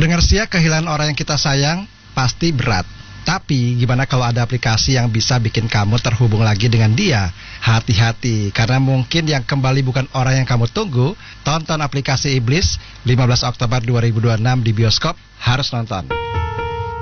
Mendengar sia kehilangan orang yang kita sayang pasti berat. Tapi gimana kalau ada aplikasi yang bisa bikin kamu terhubung lagi dengan dia? Hati-hati, karena mungkin yang kembali bukan orang yang kamu tunggu. Tonton aplikasi Iblis 15 Oktober 2026 di bioskop, harus nonton.